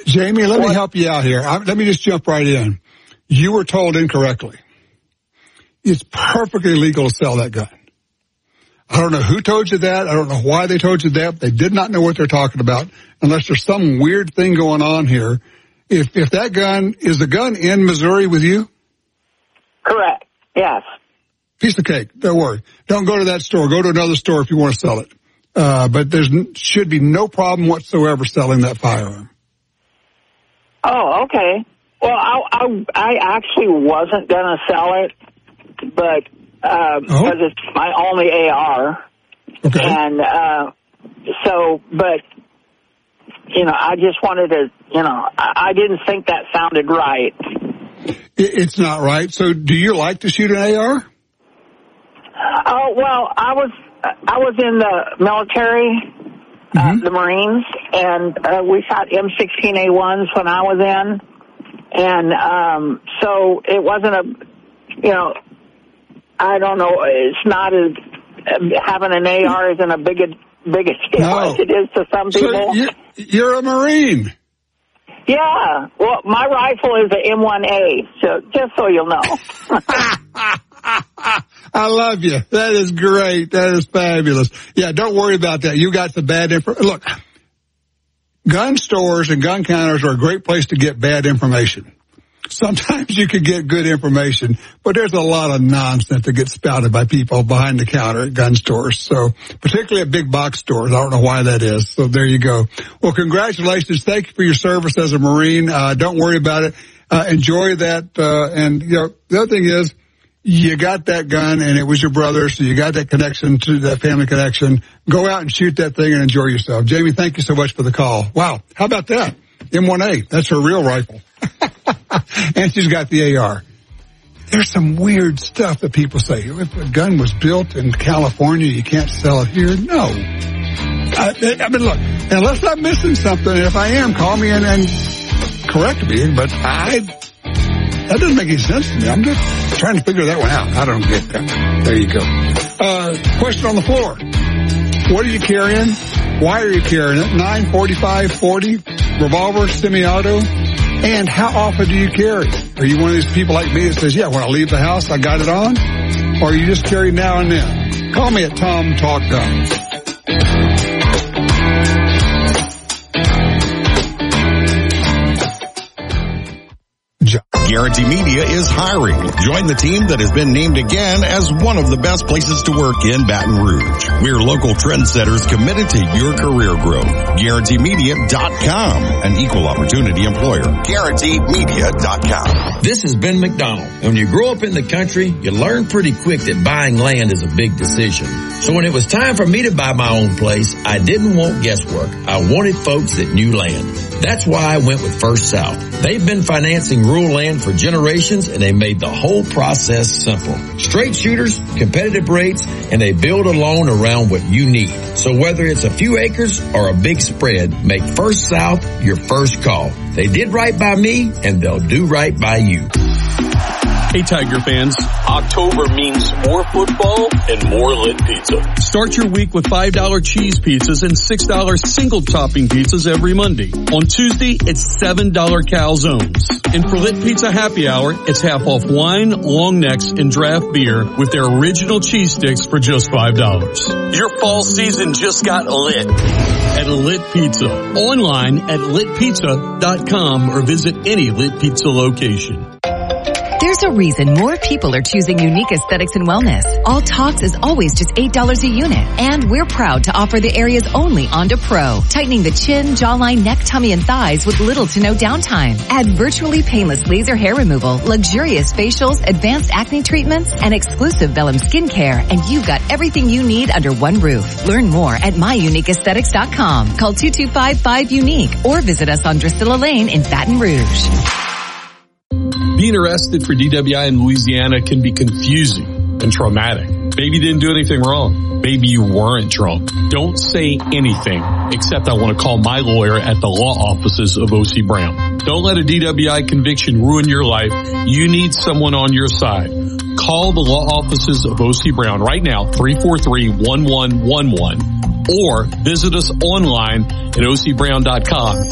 Jamie, let me help you out here. Let me just jump right in. You were told incorrectly. It's perfectly legal to sell that gun. I don't know who told you that. I don't know why they told you that. They did not know what they're talking about unless there's some weird thing going on here. If that gun, is the gun in Missouri with you? Correct. Yes. Piece of cake. Don't worry. Don't go to that store. Go to another store if you want to sell it. But should be no problem whatsoever selling that firearm. Oh, okay. Well, I actually wasn't going to sell it, but because it's my only AR. Okay. And but, I just wanted to, I didn't think that sounded right. It's not right. So do you like to shoot an AR? Oh, well, I was in the military, the Marines, and we shot M16A1s when I was in. And so it wasn't I don't know, it's not as, having an AR isn't a big a deal as it is to some people. So you're a Marine. Yeah. Well, my rifle is an M1A, so just so you'll know. I love you. That is great. That is fabulous. Yeah, don't worry about that. You got the bad information. Look, gun stores and gun counters are a great place to get bad information. Sometimes you can get good information, but there's a lot of nonsense that gets spouted by people behind the counter at gun stores. So, particularly at big box stores. I don't know why that is. So there you go. Well, congratulations. Thank you for your service as a Marine. Don't worry about it. Enjoy that. And the other thing is, you got that gun and it was your brother, so you got that connection to that family connection. Go out and shoot that thing and enjoy yourself. Jamie, thank you so much for the call. Wow. How about that? M1A. That's her real rifle. And she's got the AR. There's some weird stuff that people say. If a gun was built in California, you can't sell it here. No. I mean, look, unless I'm missing something, if I am, call me in and correct me, but that doesn't make any sense to me. I'm just trying to figure that one out. I don't get that. There you go. Question on the floor. What are you carrying? Why are you carrying it? 945 40, revolver, semi-auto. And how often do you carry? Are you one of these people like me that says, yeah, when I leave the house, I got it on? Or are you just carry now and then? Call me at Tom Talk Guns. Guarantee Media is hiring. Join the team that has been named again as one of the best places to work in Baton Rouge. We're local trendsetters committed to your career growth. GuaranteeMedia.com, an equal opportunity employer. GuaranteeMedia.com. This is Ben McDonald. When you grow up in the country, you learn pretty quick that buying land is a big decision. So when it was time for me to buy my own place, I didn't want guesswork. I wanted folks that knew land. That's why I went with First South. They've been financing rural land for generations, and they made the whole process simple. Straight shooters, competitive rates, and they build a loan around what you need. So whether it's a few acres or a big spread, make First South your first call. They did right by me, and they'll do right by you. Hey, Tiger fans. October means more football and more lit pizza. Start your week with $5 cheese pizzas and $6 single topping pizzas every Monday. On Tuesday, it's $7 calzones. And for Lit Pizza Happy Hour, it's half off wine, long necks, and draft beer with their original cheese sticks for just $5. Your fall season just got lit at Lit Pizza. Online at litpizza.com or visit any Lit Pizza location. There's a reason more people are choosing Unique Aesthetics and Wellness. All Talks is always just $8 a unit. And we're proud to offer the area's only Onda Pro, tightening the chin, jawline, neck, tummy, and thighs with little to no downtime. Add virtually painless laser hair removal, luxurious facials, advanced acne treatments, and exclusive Vellum skincare, and you've got everything you need under one roof. Learn more at myuniqueaesthetics.com. Call 225-5UNIQUE or visit us on Drusilla Lane in Baton Rouge. Being arrested for DWI in Louisiana can be confusing and traumatic. Maybe you didn't do anything wrong. Maybe you weren't drunk. Don't say anything except I want to call my lawyer at the law offices of O.C. Brown. Don't let a DWI conviction ruin your life. You need someone on your side. Call the law offices of O.C. Brown right now, 343-1111, or visit us online at ocbrown.com.